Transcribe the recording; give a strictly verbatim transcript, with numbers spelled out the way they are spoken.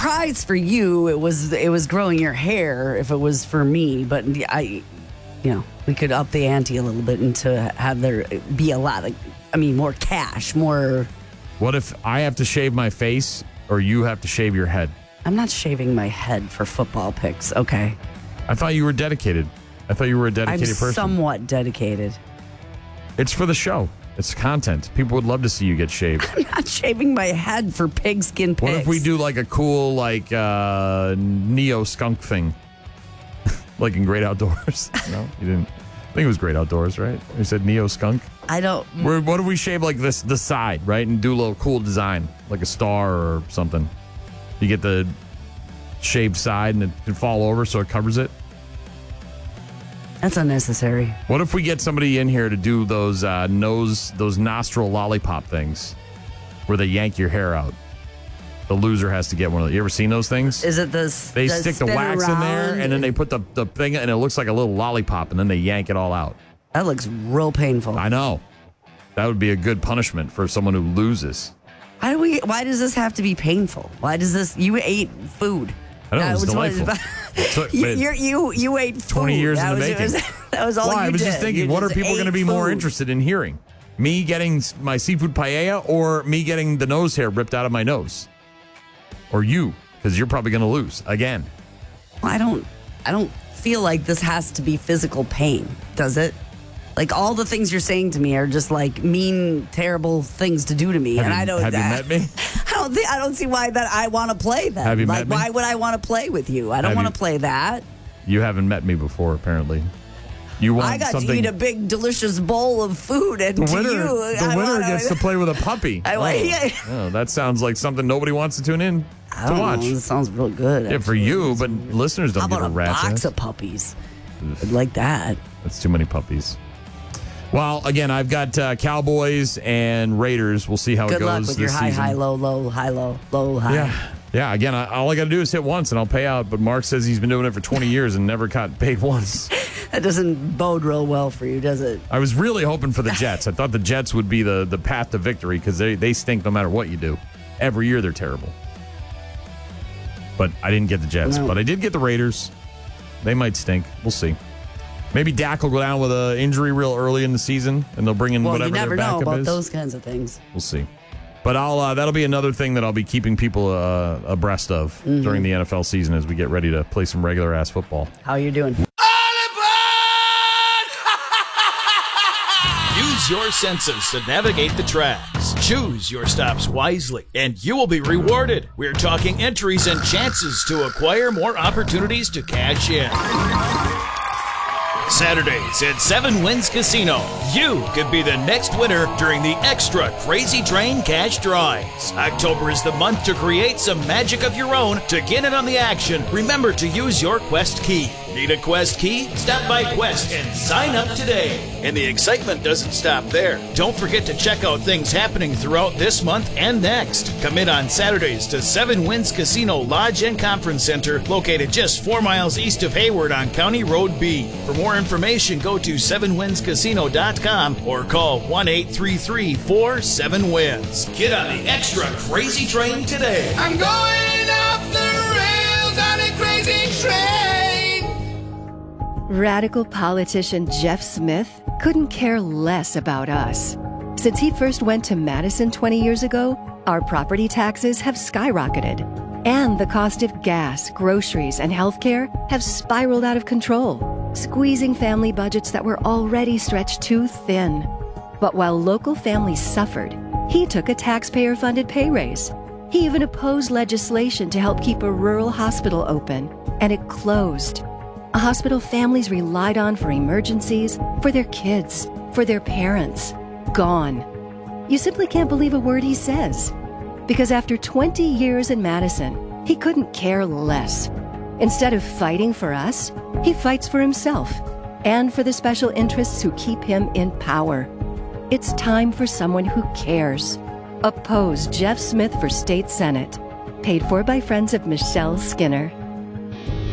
surprise for you, it was it was growing your hair. If it was for me, but I, you know, we could up the ante a little bit and to have there be a lot of, I mean, more cash, more. What if I have to shave my face or you have to shave your head? I'm not shaving my head for football picks. Okay. I thought you were dedicated. I thought you were a dedicated I'm person. Somewhat dedicated. It's for the show. It's content. People would love to see you get shaved. I'm not shaving my head for pigskin pics. What if we do like a cool, like, uh, Neo skunk thing? Like in Great Outdoors? No, you didn't. I think it was Great Outdoors, right? You said Neo skunk? I don't. Where, what if we shave like this, the side, right? And do a little cool design, like a star or something. You get the shaved side and it can fall over so it covers it. That's unnecessary. What if we get somebody in here to do those uh, nose, those nostril lollipop things where they yank your hair out? The loser has to get one of those. You ever seen those things? Is it this? They stick the wax in there, and then they put the, the thing, and it looks like a little lollipop, and then they yank it all out. That looks real painful. I know. That would be a good punishment for someone who loses. Why do we? Why does this have to be painful? Why does this? You ate food. I know, it was delightful. Took, you, you're, you you ate food. twenty years that in the was, making. Was, that was all well, you I was did. just thinking, you what just are people going to be food. more interested in hearing? Me getting my seafood paella or me getting the nose hair ripped out of my nose? Or you, because you're probably going to lose again. Well, I don't I don't feel like this has to be physical pain, does it? Like all the things you're saying to me are just like mean, terrible things to do to me, have and you, I don't. Have you I, met me? I don't think I don't see why that I want to play that. Have you like, met me? Why would I want to play with you? I don't want to play that. You haven't met me before, apparently. You want I got something... to eat a big, delicious bowl of food, and the to winner, you, the I winner wanna, gets to play with a puppy. I, oh. yeah. Oh, that sounds like something nobody wants to tune in I to don't watch. know, it sounds real good. Yeah, actually. for you, but listeners don't How give about a a rat's box ass. of puppies? I'd like that. That's too many puppies. Well, again, I've got uh, Cowboys and Raiders. We'll see how Good it goes luck with this your high, season. high, low, low, high, low, low, high. Yeah. Yeah, again, I, all I got to do is hit once and I'll pay out. But Mark says he's been doing it for twenty years and never got paid once. That doesn't bode real well for you, does it? I was really hoping for the Jets. I thought the Jets would be the, the path to victory because they, they stink no matter what you do. Every year they're terrible. But I didn't get the Jets. No. But I did get the Raiders. They might stink. We'll see. Maybe Dak will go down with an injury real early in the season and they'll bring in well, whatever you never their know backup about is. those kinds of things. We'll see. But I'll uh, that'll be another thing that I'll be keeping people uh, abreast of Mm-hmm. during the N F L season as we get ready to play some regular ass football. How you doing? Use your senses to navigate the tracks. Choose your stops wisely, and you will be rewarded. We're talking entries and chances to acquire more opportunities to cash in. Saturdays at Seven Winds Casino. You could be the next winner during the Extra Crazy Train Cash Drawings. October is the month to create some magic of your own. To get in on the action, remember to use your Quest key. Need a Quest key? Stop by Quest and sign up today. And the excitement doesn't stop there. Don't forget to check out things happening throughout this month and next. Come in on Saturdays to Seven Winds Casino Lodge and Conference Center, located just four miles east of Hayward on County Road B. For more information, go to seven winds casino dot com or call one eight three three, four seven wins. Get on the Extra Crazy Train today. I'm going off the rails on a crazy train. Radical politician Jeff Smith couldn't care less about us. Since he first went to Madison twenty years ago, our property taxes have skyrocketed, and the cost of gas, groceries, and healthcare have spiraled out of control, squeezing family budgets that were already stretched too thin. But while local families suffered, he took a taxpayer-funded pay raise. He even opposed legislation to help keep a rural hospital open, and it closed. A hospital families relied on for emergencies, for their kids, for their parents. Gone. You simply can't believe a word he says. Because after twenty years in Madison, he couldn't care less. Instead of fighting for us, he fights for himself and for the special interests who keep him in power. It's time for someone who cares. Oppose Jeff Smith for State Senate. Paid for by friends of Michelle Skinner.